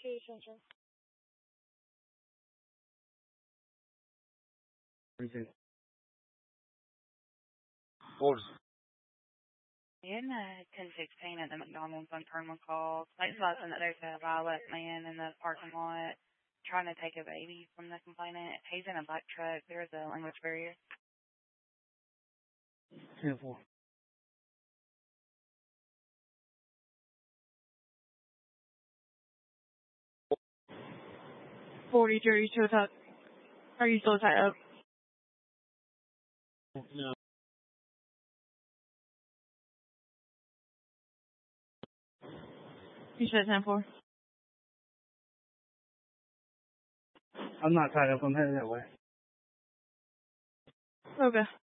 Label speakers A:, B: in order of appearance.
A: Okay, attention.
B: Orders.
C: In 1016 at the McDonald's on Terminal call, states that there's a violet man in the parking lot trying to take a baby from the complainant. He's in a black truck. There's a language barrier.
B: 10-4.
A: Are you still tied? Are you still tied up?
B: No.
A: You said 10-4?
B: I'm not tied up. I'm headed that way.
A: Okay.